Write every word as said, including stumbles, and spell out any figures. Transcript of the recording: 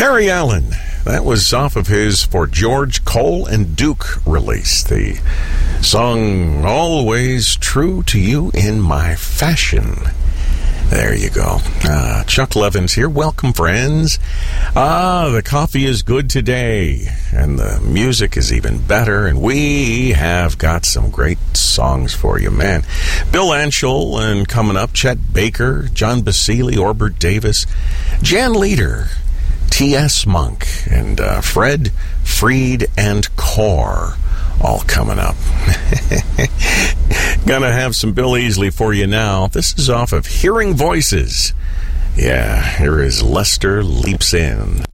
Harry Allen. That was off of his For George, Cole, and Duke release. The song Always True to You in My Fashion. There you go. Uh, Chuck Levins here. Welcome, friends. Ah, the coffee is good today, and the music is even better, and we have got some great songs for you, man. Bill Anshel, and coming up, Chet Baker, John Basile, Orbert Davis, Jan Leader, T S. Monk, and uh, Fred, Freed, and Core. All coming up. Gonna have some Bill Easley for you now. This is off of Hearing Voices. Yeah, here is Lester Leaps In.